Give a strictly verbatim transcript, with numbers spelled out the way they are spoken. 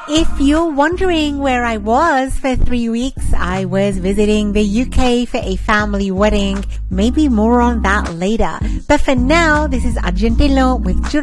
If you're wondering where I was for three weeks, I was visiting the U K for a family wedding. Maybe more on that later. But for now, this is Argentino with